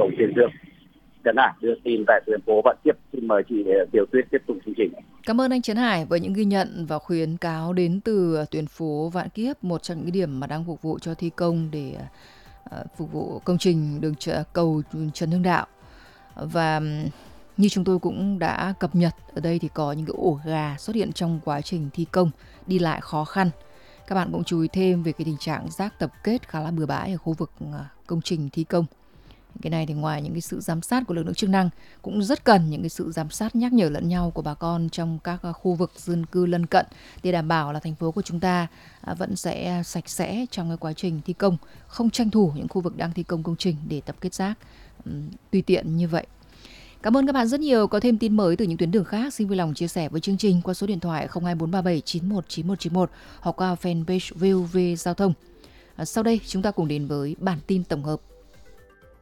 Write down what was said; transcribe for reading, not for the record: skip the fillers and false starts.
cầu Tiền Dương. Trấn Hải đưa tin tại tuyến phố Vạn Kiếp. Xin mời chị Kiều Tuyết tiếp tục chương trình. Cảm ơn anh Trấn Hải với những ghi nhận và khuyến cáo đến từ tuyến phố Vạn Kiếp, một trong những điểm mà đang phục vụ cho thi công để phục vụ công trình cầu Trần Hưng Đạo. Và như chúng tôi cũng đã cập nhật, ở đây thì có những cái ổ gà xuất hiện trong quá trình thi công, đi lại khó khăn. Các bạn cũng chú ý thêm về cái tình trạng rác tập kết khá là bừa bãi ở khu vực công trình thi công. Cái này thì ngoài những cái sự giám sát của lực lượng chức năng, cũng rất cần những cái sự giám sát nhắc nhở lẫn nhau của bà con trong các khu vực dân cư lân cận để đảm bảo là thành phố của chúng ta vẫn sẽ sạch sẽ trong cái quá trình thi công, không tranh thủ những khu vực đang thi công công trình để tập kết rác tùy tiện như vậy. Cảm ơn các bạn rất nhiều. Có thêm tin mới từ những tuyến đường khác, xin vui lòng chia sẻ với chương trình qua số điện thoại 02437 919191 hoặc qua fanpage VOV Giao thông. Sau đây chúng ta cùng đến với bản tin tổng hợp